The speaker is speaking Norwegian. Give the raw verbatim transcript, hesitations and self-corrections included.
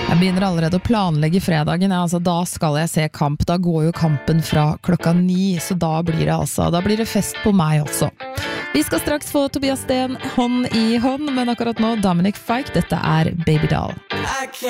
Jeg begynner allerede å planlegge fredagen, ja, altså da skal jeg se kamp, da går jo kampen fra klokka ni, så da blir det altså, da blir det fest på meg også. Vi skal straks få Tobias Sten hånd i hånd, men akkurat nå Dominic Fike, dette er Baby Doll.